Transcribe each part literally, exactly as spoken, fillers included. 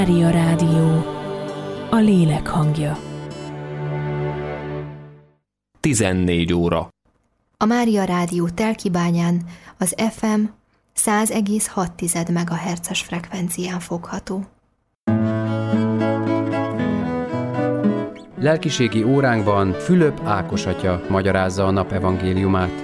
Mária Rádió, a lélek hangja. tizennégy óra. A Mária Rádió Telkibányán az ef em száz egész hat megahertzes frekvencián fogható. Lelkiségi óránkban Fülöp Ákos atya magyarázza a nap evangéliumát.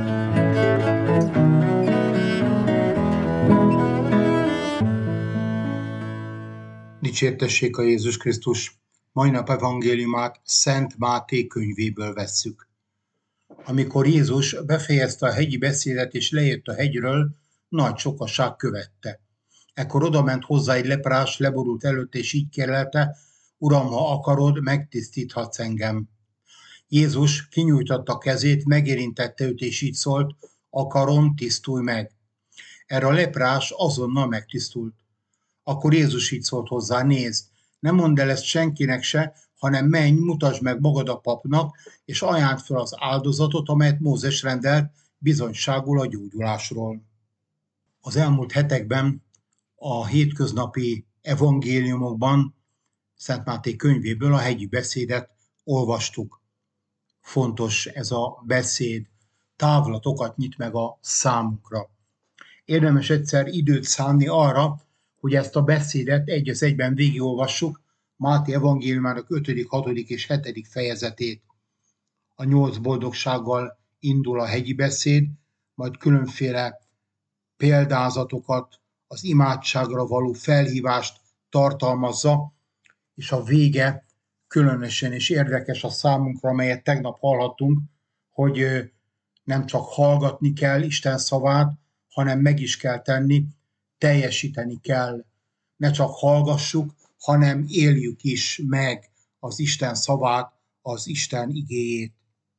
Dicsértessék a Jézus Krisztus! Mai nap evangéliumát Szent Máté könyvéből vesszük. Amikor Jézus befejezte a hegyi beszédet és lejött a hegyről, nagy sokaság követte. Ekkor odament hozzá egy leprás, leborult előtt, és így kérelte: Uram, ha akarod, megtisztíthatsz engem. Jézus kinyújtotta kezét, megérintette őt, és így szólt: akarom, tisztulj meg. Erre a leprás azonnal megtisztult. Akkor Jézus így szólt hozzá: nézd, ne mondd el ezt senkinek se, hanem menj, mutasd meg magad a papnak, és ajánd fel az áldozatot, amelyet Mózes rendelt bizonyságul a gyógyulásról. Az elmúlt hetekben a hétköznapi evangéliumokban Szent Máté könyvéből a hegyi beszédet olvastuk. Fontos ez a beszéd, távlatokat nyit meg a számunkra. Érdemes egyszer időt szánni arra, hogy ezt a beszédet egy az egyben végigolvassuk, Máté evangéliumának ötödik, hatodik és hetedik fejezetét. A nyolc boldogsággal indul a hegyi beszéd, majd különféle példázatokat, az imádságra való felhívást tartalmazza, és a vége különösen és érdekes a számunkra, amelyet tegnap hallhattunk, hogy nem csak hallgatni kell Isten szavát, hanem meg is kell tenni, teljesíteni kell. Ne csak hallgassuk, hanem éljük is meg az Isten szavát, az Isten igéjét.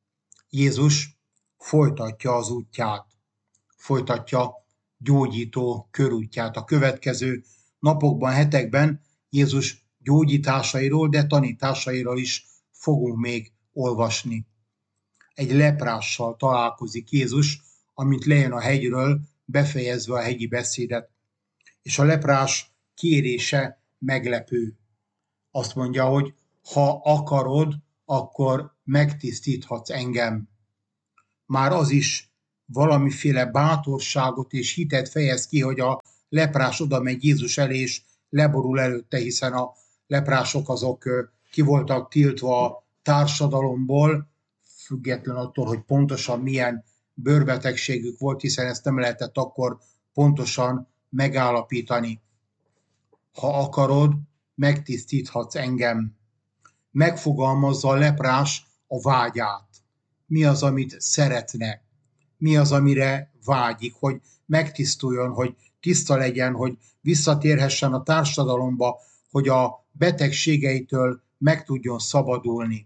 Jézus folytatja az útját, folytatja gyógyító körútját. A következő napokban, hetekben Jézus gyógyításairól, de tanításairól is fogunk még olvasni. Egy leprással találkozik Jézus, amint lejön a hegyről, befejezve a hegyi beszédet. És a leprás kérése meglepő. Azt mondja, hogy ha akarod, akkor megtisztíthatsz engem. Már az is valamiféle bátorságot és hitet fejez ki, hogy a leprás oda megy Jézus elé, és leborul előtte, hiszen a leprások azok ki voltak tiltva a társadalomból, független attól, hogy pontosan milyen bőrbetegségük volt, hiszen ezt nem lehetett akkor pontosan megállapítani. Ha akarod, megtisztíthatsz engem. Megfogalmazza a leprás a vágyát. Mi az, amit szeretne? Mi az, amire vágyik, hogy megtisztuljon, hogy tiszta legyen, hogy visszatérhessen a társadalomba, hogy a betegségeitől meg tudjon szabadulni.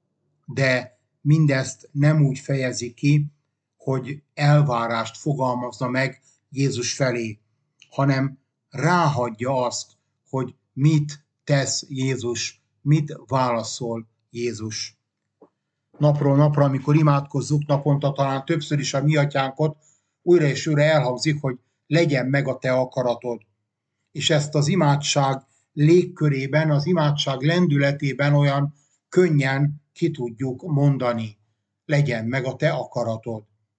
De mindezt nem úgy fejezi ki, hogy elvárást fogalmazza meg Jézus felé, hanem ráhagyja azt, hogy mit tesz Jézus, mit válaszol Jézus. Napról napra, amikor imádkozzuk, naponta talán többször is a mi atyánkot, újra és újra elhangzik, hogy legyen meg a te akaratod. És ezt az imádság légkörében, az imádság lendületében olyan könnyen ki tudjuk mondani. Legyen meg a te akaratod.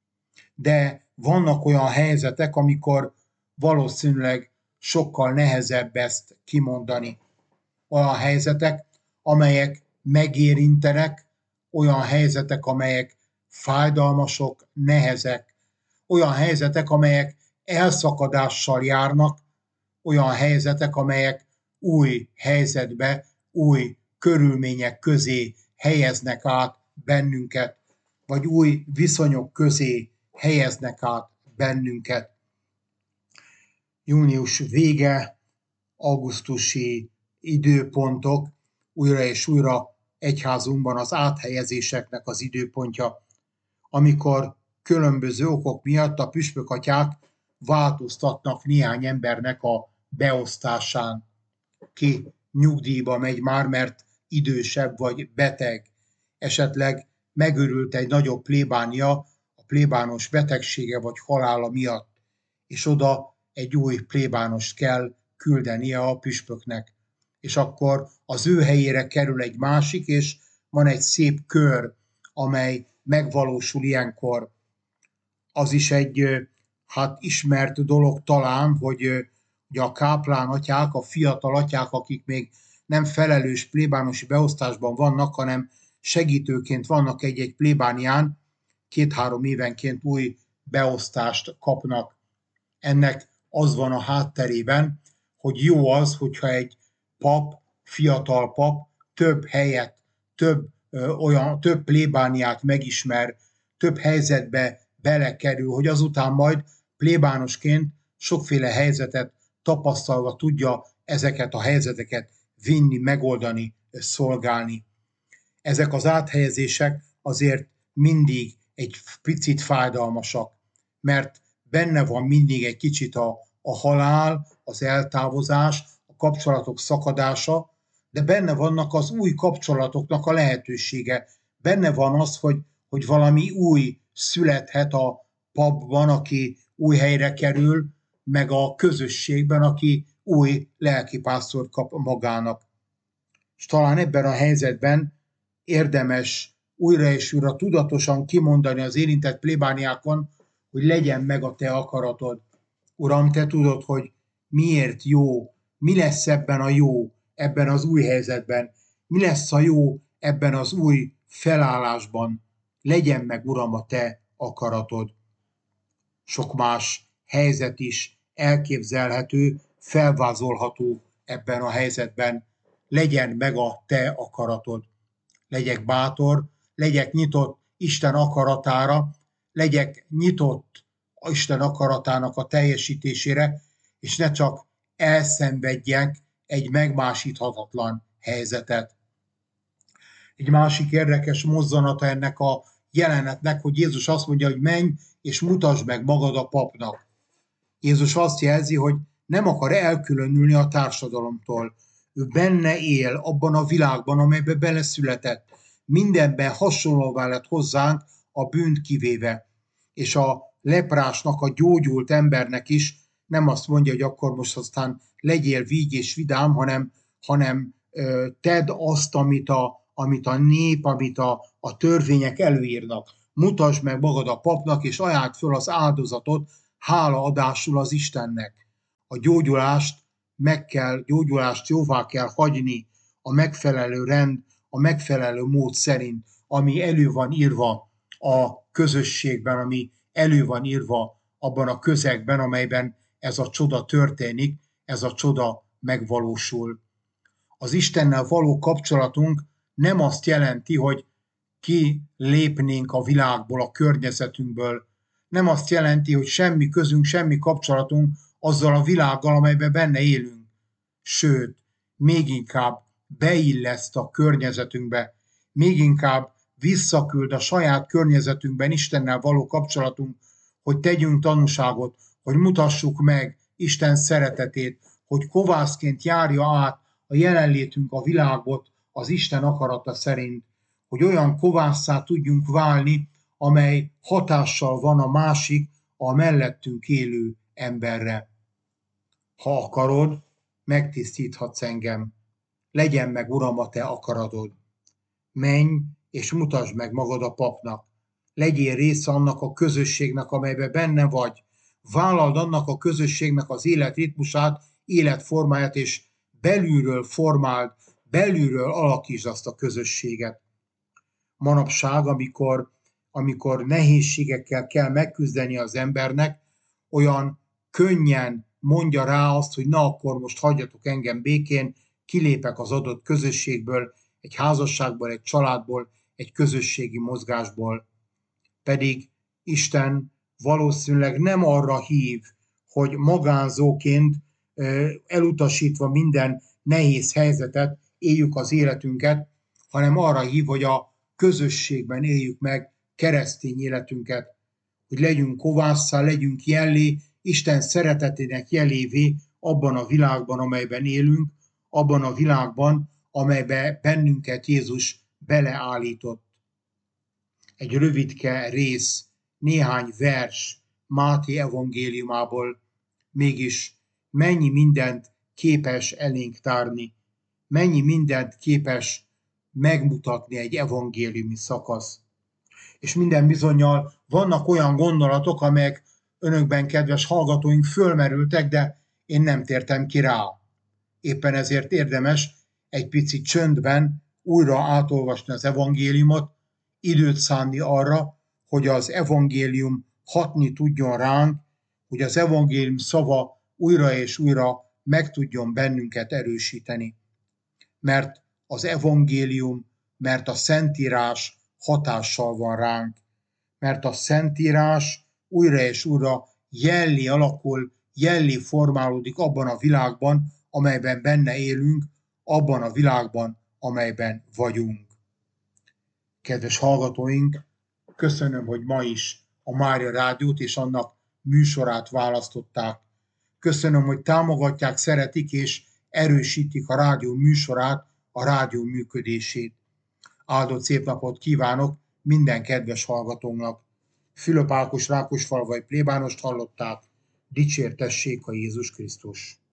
De vannak olyan helyzetek, amikor valószínűleg sokkal nehezebb ezt kimondani. Olyan helyzetek, amelyek megérintenek, olyan helyzetek, amelyek fájdalmasok, nehezek, olyan helyzetek, amelyek elszakadással járnak, olyan helyzetek, amelyek új helyzetbe, új körülmények közé helyeznek át bennünket, vagy új viszonyok közé helyeznek át bennünket. Június vége, augusztusi időpontok, újra és újra egyházunkban az áthelyezéseknek az időpontja, amikor különböző okok miatt a püspökatyák változtatnak néhány embernek a beosztásán. Ki nyugdíjba megy már, mert idősebb vagy beteg, esetleg megörült egy nagyobb plébánia a plébános betegsége vagy halála miatt, és oda egy új plébánost kell küldenie a püspöknek. és akkor az ő helyére kerül egy másik, és van egy szép kör, amely megvalósul ilyenkor. Az is egy hát ismert dolog talán, hogy ugye a káplán atyák, a fiatal atyák, akik még nem felelős plébánosi beosztásban vannak, hanem segítőként vannak egy-egy plébánián, két-három évenként új beosztást kapnak. Ennek az van a hátterében, hogy jó az, hogyha egy pap, fiatal pap több helyet, több, ö, olyan, több plébániát megismer, több helyzetbe belekerül, hogy azután majd plébánosként sokféle helyzetet tapasztalva tudja ezeket a helyzeteket vinni, megoldani, szolgálni. Ezek az áthelyezések azért mindig egy picit fájdalmasak, mert benne van mindig egy kicsit a, a halál, az eltávozás, a kapcsolatok szakadása, de benne vannak az új kapcsolatoknak a lehetősége. Benne van az, hogy, hogy valami új születhet a papban, aki új helyre kerül, meg a közösségben, aki új lelkipásztort kap magának. És talán ebben a helyzetben érdemes újra és újra tudatosan kimondani az érintett plébániákon, hogy legyen meg a te akaratod. Uram, te tudod, hogy miért jó, mi lesz ebben a jó, ebben az új helyzetben, mi lesz a jó ebben az új felállásban. Legyen meg, Uram, a te akaratod. Sok más helyzet is elképzelhető, felvázolható ebben a helyzetben. Legyen meg a te akaratod. Legyek bátor, legyek nyitott Isten akaratára, legyek nyitott Isten akaratának a teljesítésére, és ne csak elszenvedjek egy megmásíthatatlan helyzetet. Egy másik érdekes mozzanata ennek a jelenetnek, hogy Jézus azt mondja, hogy menj és mutasd meg magad a papnak. Jézus azt jelzi, hogy nem akar elkülönülni a társadalomtól. Ő benne él abban a világban, amelybe beleszületett. Mindenben hasonlóvá lett hozzánk, a bűnt kivéve. És a leprásnak, a gyógyult embernek is nem azt mondja, hogy akkor most aztán legyél víg és vidám, hanem, hanem ö, tedd azt, amit a, amit a nép, amit a, a törvények előírnak. Mutasd meg magad a papnak, és ajáld föl az áldozatot hálaadásul az Istennek. A gyógyulást meg kell, gyógyulást jóvá kell hagyni a megfelelő rend, a megfelelő mód szerint, ami elő van írva a közösségben, ami elő van írva abban a közegben, amelyben ez a csoda történik, ez a csoda megvalósul. Az Istennel való kapcsolatunk nem azt jelenti, hogy kilépnénk a világból, a környezetünkből. Nem azt jelenti, hogy semmi közünk, semmi kapcsolatunk azzal a világgal, amelyben benne élünk. Sőt, még inkább beilleszt a környezetünkbe, még inkább visszaküld a saját környezetünkben Istennel való kapcsolatunk, hogy tegyünk tanúságot, hogy mutassuk meg Isten szeretetét, hogy kovászként járja át a jelenlétünk a világot az Isten akarata szerint, hogy olyan kovásszá tudjunk válni, amely hatással van a másik, a mellettünk élő emberre. Ha akarod, megtisztíthatsz engem. Legyen meg, Uram, a te akaratod. Menj és mutasd meg magad a papnak. Legyél része annak a közösségnek, amelyben benne vagy. Vállald annak a közösségnek az életritmusát, életformáját, és belülről formáld, belülről alakítsd azt a közösséget. Manapság, amikor, amikor nehézségekkel kell megküzdeni az embernek, olyan könnyen mondja rá azt, hogy na akkor most hagyjatok engem békén, kilépek az adott közösségből, egy házasságból, egy családból, egy közösségi mozgásból. Pedig Isten valószínűleg nem arra hív, hogy magánzóként elutasítva minden nehéz helyzetet éljük az életünket, hanem arra hív, hogy a közösségben éljük meg keresztény életünket, hogy legyünk kovásszá, legyünk jellé, Isten szeretetének jelévé abban a világban, amelyben élünk, abban a világban, amelybe bennünket Jézus beleállított. Egy rövidke rész, néhány vers Máté evangéliumából, mégis mennyi mindent képes elénk tárni, mennyi mindent képes megmutatni egy evangéliumi szakasz. És minden bizonnyal vannak olyan gondolatok, amelyek önökben, kedves hallgatóink, fölmerültek, de én nem tértem ki rá. Éppen ezért érdemes egy picit csöndben újra átolvasni az evangéliumot, időt szánni arra, hogy az evangélium hatni tudjon ránk, hogy az evangélium szava újra és újra meg tudjon bennünket erősíteni. Mert az evangélium, mert a Szentírás hatással van ránk, mert a Szentírás újra és újra jellé alakul, jellé formálódik abban a világban, amelyben benne élünk, abban a világban, amelyben vagyunk. Kedves hallgatóink, köszönöm, hogy ma is a Mária Rádiót és annak műsorát választották. Köszönöm, hogy támogatják, szeretik és erősítik a rádió műsorát, a rádió működését. Áldott szép napot kívánok minden kedves hallgatónak. Fülöp Ákos Rákosfalvai plébánost hallották, dicsértessék a Jézus Krisztus.